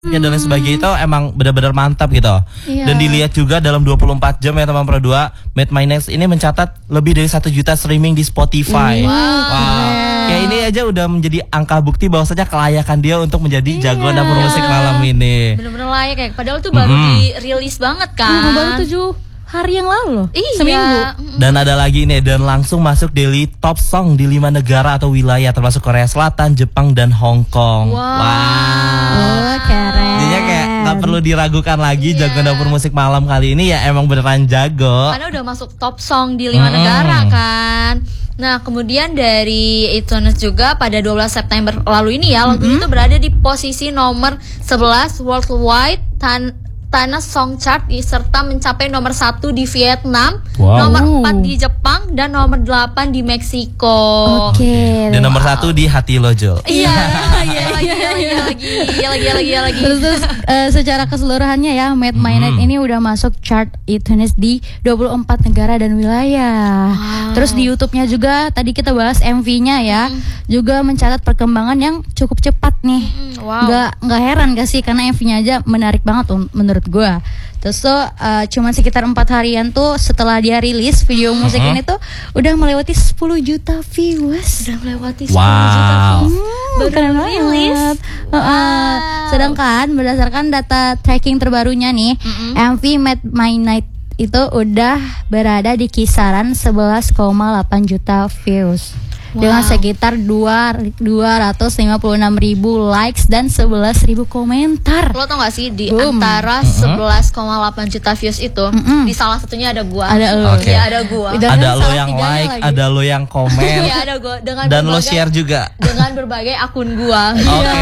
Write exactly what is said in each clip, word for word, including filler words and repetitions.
Ya dan lain sebagainya itu emang benar-benar mantap gitu. Iya. Dan dilihat juga dalam dua puluh empat jam ya teman Pro dua, Made My Next ini mencatat lebih dari satu juta streaming di Spotify. Wow. Wow. Kayak ini aja udah menjadi angka bukti bahwasanya kelayakan dia untuk menjadi Iya. jagoan dapur musik malam ini. Bener-bener layak ya. Padahal tuh baru Mm-hmm. dirilis banget kan. Hmm, baru tujuh hari yang lalu loh. Iya. Seminggu. Dan ada lagi nih, dan langsung masuk daily top song di lima negara atau wilayah termasuk Korea Selatan, Jepang, dan Hong Kong. Wow. Oh, keren. Jadinya kayak gak perlu diragukan lagi Iya. jagoan dapur musik malam kali ini ya emang beneran jago. Karena udah masuk top song di lima Mm-mm. negara kan. Nah kemudian dari iTunes juga pada dua belas September lalu ini ya, lagu itu berada di posisi nomor sebelas worldwide tan Tanah Song Chart serta mencapai nomor satu di Vietnam, Wow. nomor empat di Jepang, dan nomor delapan di Meksiko. Oke. Dan nomor satu di hati lo, Jul. Iya, iya, lagi, lagi, lagi, lagi, lagi, lagi. Terus, terus eh, secara keseluruhannya ya, Made My Night ini udah masuk chart iTunes di dua puluh empat negara dan wilayah. Wow. Terus di YouTube-nya juga tadi kita bahas M V-nya ya, juga mencatat perkembangan yang cukup cepat nih. Mm, wow. Nggak nggak heran gak sih, karena M V-nya aja menarik banget tuh menurut gue. Terus tuh uh, cuman sekitar empat harian tuh setelah dia rilis video musik ini tuh udah melewati sepuluh juta views. Udah melewati Wow. sepuluh juta views. Hmm, Baru keren rilis. banget. Uh, uh, Wow. Sedangkan berdasarkan data tracking terbarunya nih, Mm-mm. M V Made My Night itu udah berada di kisaran sebelas koma delapan juta views. Wow. Dengan sekitar dua ratus lima puluh enam ribu likes dan sebelas ribu komentar. Lo tau gak sih di Boom. antara sebelas koma delapan juta views itu, Mm-mm. di salah satunya ada gua. Ada lo. Oke. Iya, ada gua. Udah. Ada Dan lo salah yang tiganya like, lagi. ada lo yang komen, Iya, ada gua dengan dan lo berbagai- share juga. dengan berbagai akun gua. Oke.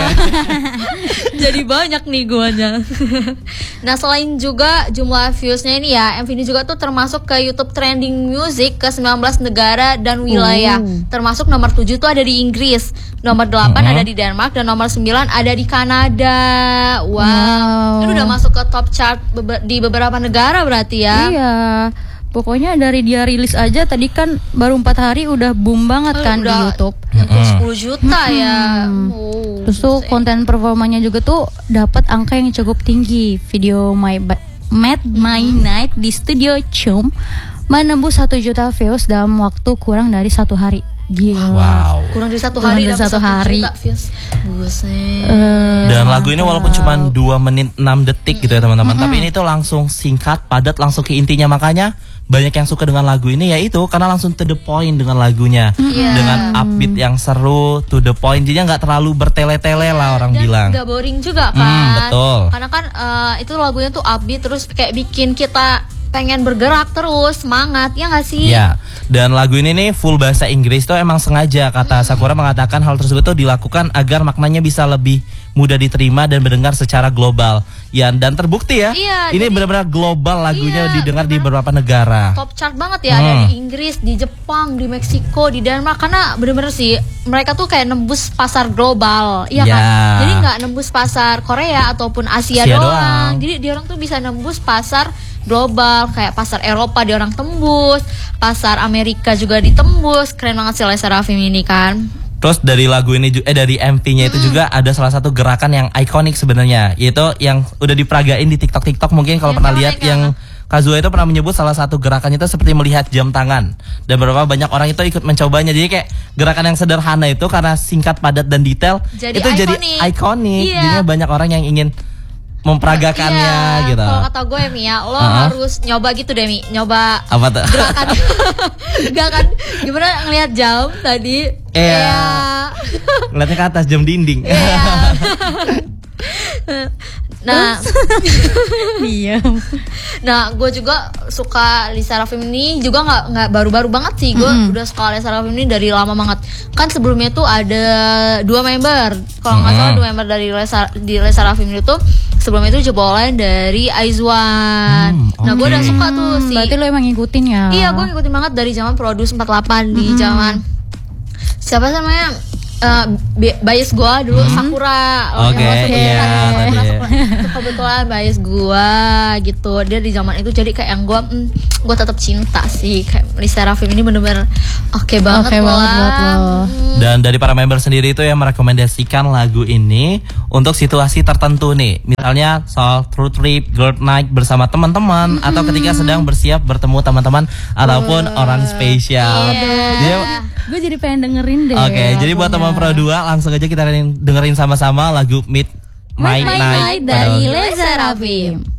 Jadi banyak nih guanya. Nah selain juga jumlah viewsnya ini ya, M V ini juga tuh termasuk ke YouTube Trending Music ke sembilan belas negara dan wilayah. Oh. Termasuk nomor tujuh tuh ada di Inggris, nomor delapan Mhm. ada di Denmark, dan nomor sembilan ada di Kanada. Wow, Wow. Ini udah masuk ke top chart bebe- di beberapa negara berarti ya. Iya. Pokoknya dari dia rilis aja tadi kan baru empat hari udah boom banget Eh, kan di udah YouTube. Untuk sepuluh juta ya. Oh, Terus tuh konten performanya juga tuh dapat angka yang cukup tinggi. Video My Ba- Made My Night di Studio Chum menembus satu juta views dalam waktu kurang dari satu hari. Gila. Wow. kurang dari satu Kurang hari dari dapat satu satu hari. juta views. Buset. Eh, Dan lagu ini walaupun cuma dua menit enam detik gitu ya teman-teman, tapi ini tuh langsung singkat, padat, langsung ke intinya. Makanya banyak yang suka dengan lagu ini, yaitu karena langsung to the point dengan lagunya, Iya. dengan upbeat yang seru, to the point. Jadi nggak terlalu bertele-tele lah orang Dan bilang. gak boring juga kan. Hmm, betul. Karena kan eh, itu lagunya tuh upbeat, terus kayak bikin kita pengen bergerak terus, semangat, ya gak sih? Ya, dan lagu ini nih full bahasa Inggris tuh emang sengaja, kata Sakura mengatakan hal tersebut tuh dilakukan agar maknanya bisa lebih mudah diterima dan mendengar secara global. Ya, dan terbukti ya. Iya, ini jadi- benar-benar global lagunya Iya, didengar di benar. beberapa negara. Top chart banget ya, ada Hmm. di Inggris, di Jepang, di Meksiko, di Denmark. Karena bener-bener sih mereka tuh kayak nembus pasar global, iya Ya. kan? Jadi nggak nembus pasar Korea ataupun Asia, Asia doang. doang. Jadi dia orang tuh bisa nembus pasar global, kayak pasar Eropa dia orang tembus, pasar Amerika juga ditembus. Keren banget sih Les Seraphim ini kan. Terus dari lagu ini ju- eh dari M V-nya itu juga ada salah satu gerakan yang ikonik sebenarnya, yaitu yang udah diperagain di TikTok-TikTok. Mungkin kalau Yang pernah mana lihat yang yang Kazuo itu pernah menyebut salah satu gerakannya itu seperti melihat jam tangan. Dan beberapa banyak orang itu ikut mencobanya. Jadi kayak gerakan yang sederhana itu karena singkat, padat, dan detail Jadi itu jadi ikonik. ikonik. Iya. Jadinya banyak orang yang ingin memperagakannya Iya, gitu. kalau kata gue ya Mi ya, lo Uh-huh. harus nyoba gitu deh Mi, nyoba Apa tuh? gerakan gerakan gimana ngelihat jam tadi. Iya. Ngeliatnya ke atas jam dinding. Iya. Nah, Iya. nah gue juga suka Lisa Rafim ini juga nggak nggak baru-baru banget sih. Gue udah suka Lisa Rafim ini dari lama banget. Kan sebelumnya tuh ada dua member, kalau nggak salah dua member dari Lisa di Lisa Rafim itu sebelumnya itu jebolan dari Aizwan. Hmm, Nah gue udah oke. suka tuh si. Berarti lo emang ngikutin ya? Iya, gue ngikutin banget dari zaman Produce empat puluh delapan, di zaman siapa sih namanya? Eh, bi- bias gue dulu Sakura. Oke, Yang lo sebut iya, kan, Sakura, tadi. Sakura. Itu kebetulan bias gue gitu. Dia di zaman itu jadi kayak yang gue mm, gue tetap cinta sih. Kayak Lee Serafim ini bener-bener oke okay banget Oke lah. banget buat lo. Hmm. Dan dari para member sendiri itu yang merekomendasikan lagu ini untuk situasi tertentu nih. Misalnya soal road trip, girl night bersama teman-teman, atau ketika sedang bersiap bertemu teman-teman ataupun orang spesial. Dia- Gue jadi pengen dengerin deh. Oke, jadi buat teman Pro dua langsung aja kita dengerin dengerin sama-sama lagu Mid My My Night Night dari pada- Le Serafim.